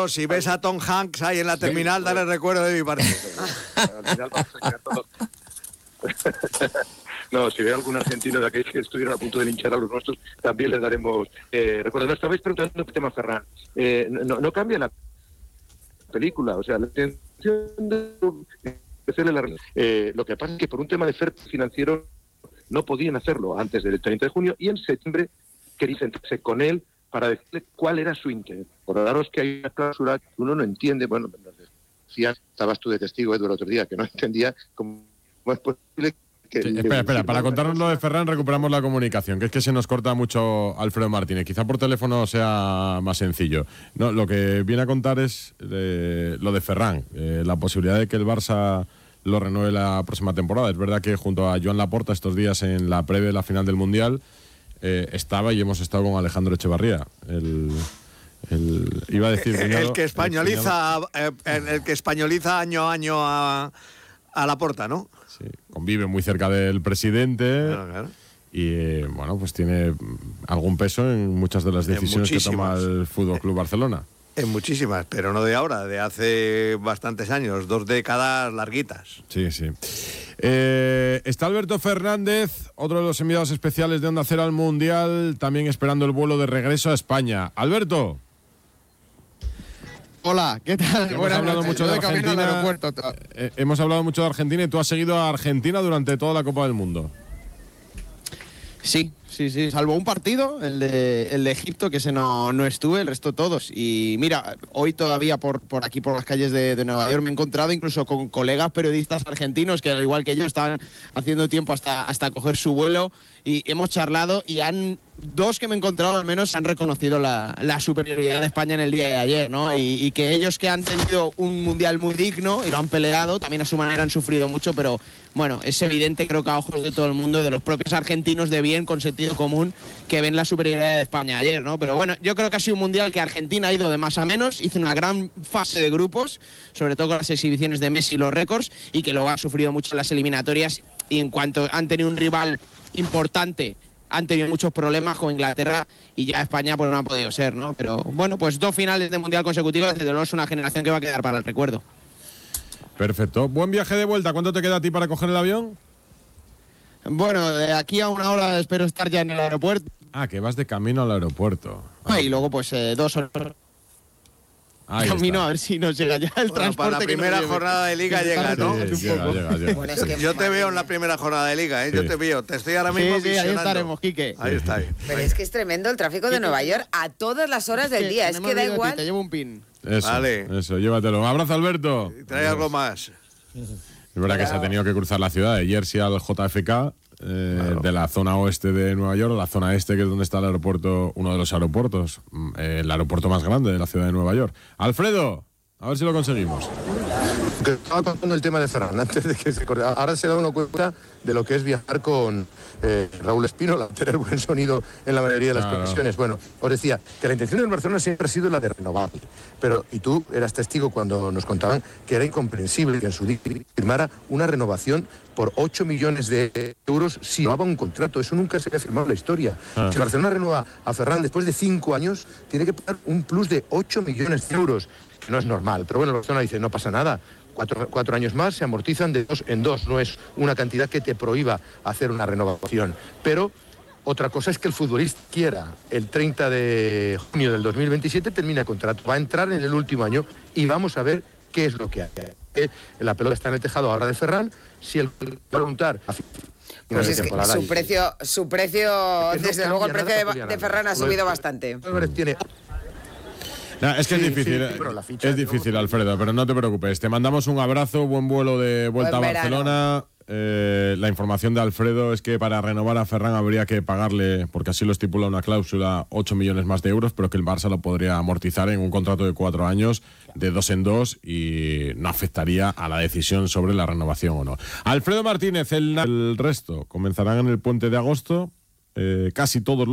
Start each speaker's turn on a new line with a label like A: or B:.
A: Alfredo, si ves a Tom Hanks ahí en la terminal, dale recuerdo de mi parte.
B: No, si ve algún argentino de aquellos que estuvieron a punto de linchar a los nuestros, también les daremos recuerdo. No estabais preguntando el tema, Ferran. No cambia la película, o sea, la intención de lo que pasa es que por un tema de fair financiero no podían hacerlo antes del 30 de junio y en septiembre quería sentarse con él para decirle cuál era su interés. Por daros que hay una cláusula que uno no entiende, bueno, nos decías, estabas tú de testigo, Edu, el otro día, que no entendía cómo es posible que...
C: Sí, espera, para contarnos lo de Ferran recuperamos la comunicación, que es que se nos corta mucho Alfredo Martínez. Quizá por teléfono sea más sencillo. No, lo que viene a contar es lo de Ferran, la posibilidad de que el Barça lo renueve la próxima temporada. Es verdad que junto a Joan Laporta estos días en la previa de la final del Mundial estaba y hemos estado con Alejandro Echevarría, iba a decir
A: el que españoliza año a año a Laporta, ¿no?
C: Sí, convive muy cerca del presidente.
A: Claro.
C: Y bueno, pues tiene algún peso en muchas de las decisiones que toma el Fútbol Club Barcelona.
A: En muchísimas, pero no de ahora, de hace bastantes años, 2 décadas larguitas.
C: Sí. Está Alberto Fernández, otro de los enviados especiales de Onda Cero al Mundial, también esperando el vuelo de regreso a España. Alberto.
D: Hola, ¿qué tal?
C: Hemos hablado mucho de Argentina. Hemos hablado mucho de Argentina y tú has seguido a Argentina durante toda la Copa del Mundo.
D: Sí, salvo un partido, el de Egipto, que ese no estuve, el resto todos. Y mira, hoy todavía por aquí, por las calles de Nueva York, me he encontrado incluso con colegas periodistas argentinos que, al igual que yo, estaban haciendo tiempo hasta coger su vuelo, y hemos charlado, y dos que me he encontrado al menos han reconocido la superioridad de España en el día de ayer, ¿no? Y que ellos, que han tenido un mundial muy digno y lo han peleado, también a su manera han sufrido mucho, pero bueno, es evidente, creo que a ojos de todo el mundo, de los propios argentinos de bien, con sentido común, que ven la superioridad de España ayer, ¿no? Pero bueno, yo creo que ha sido un mundial que Argentina ha ido de más a menos, hizo una gran fase de grupos, sobre todo con las exhibiciones de Messi y los récords, y que luego ha sufrido mucho en las eliminatorias, y en cuanto han tenido un rival importante, han tenido muchos problemas con Inglaterra, y ya España pues no ha podido ser, ¿no? Pero bueno, pues 2 finales de mundial consecutivas, desde luego es una generación que va a quedar para el recuerdo.
C: Perfecto. Buen viaje de vuelta. ¿Cuánto te queda a ti para coger el avión?
D: Bueno, de aquí a 1 hora espero estar ya en el aeropuerto.
C: Ah, que vas de camino al aeropuerto.
D: Y luego pues 2 horas. Camino a ver si nos llega ya el transporte.
A: Para la primera jornada de Liga llega, ¿no?
C: Sí, llega.
E: Bueno, es que
A: yo te veo en la primera jornada de Liga, ¿eh? Sí. Yo te veo. Te estoy ahora mismo visionando.
D: Ahí estaremos, Quique.
A: Ahí está.
E: Pero es que es tremendo el tráfico de Nueva York a todas las horas del día. Es que da igual.
D: Te llevo un pin.
C: Eso, llévatelo. Un abrazo, Alberto.
A: Trae algo más.
C: Es verdad que se ha tenido que cruzar la ciudad de Jersey al JFK, claro, de la zona oeste de Nueva York a la zona este, que es donde está el aeropuerto, uno de los aeropuertos, el aeropuerto más grande de la ciudad de Nueva York. Alfredo, a ver si lo conseguimos.
B: Estaba contando el tema de Ferran antes de que se corte. Ahora se da uno cuenta de lo que es viajar con Raúl Espínola, tener buen sonido en la mayoría de las conexiones. Bueno, os decía que la intención del Barcelona siempre ha sido la de renovar. Pero, y tú eras testigo cuando nos contaban que era incomprensible que en su día firmara una renovación por 8 millones de euros si no había un contrato. Eso nunca se había firmado en la historia. Si el Barcelona renueva a Ferran después de 5 años, tiene que pagar un plus de 8 millones de euros. Que no es normal. Pero bueno, el Barcelona dice, no pasa nada. 4 años más se amortizan de 2 en 2. No es una cantidad que te prohíba hacer una renovación. Pero otra cosa es que el futbolista quiera el 30 de junio del 2027 termina el contrato. Va a entrar en el último año y vamos a ver qué es lo que hace. La pelota está en el tejado ahora de Ferran. Si el preguntar...
E: Pues es que su precio, desde luego el precio de Ferran ha subido bastante.
B: Tiene...
C: No, es que es difícil, es difícil, Alfredo, pero no te preocupes. Te mandamos un abrazo, buen vuelo de vuelta a Barcelona. La información de Alfredo es que para renovar a Ferran habría que pagarle, porque así lo estipula una cláusula, 8 millones más de euros, pero que el Barça lo podría amortizar en un contrato de 4 años, de 2 en 2, y no afectaría a la decisión sobre la renovación o no. Alfredo Martínez, el resto comenzarán en el puente de agosto, casi todos los